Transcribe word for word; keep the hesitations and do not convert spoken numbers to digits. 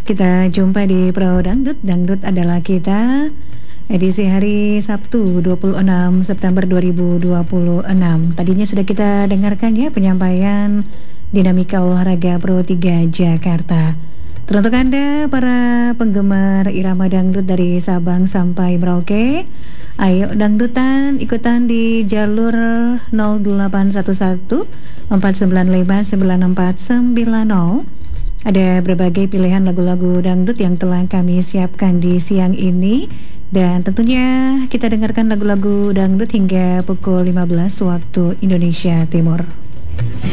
kita jumpa di Pro Dangdut. Dangdut adalah kita. Edisi hari Sabtu dua puluh enam September dua ribu dua puluh enam. Tadinya sudah kita dengarkan ya penyampaian dinamika olahraga Pro tiga Jakarta. Teruntuk Anda para penggemar irama dangdut dari Sabang sampai Merauke, ayo dangdutan ikutan di jalur nol delapan satu satu empat sembilan lima sembilan empat sembilan nol. Ada berbagai pilihan lagu-lagu dangdut yang telah kami siapkan di siang ini. Dan tentunya kita dengarkan lagu-lagu dangdut hingga pukul lima belas waktu Indonesia Timur.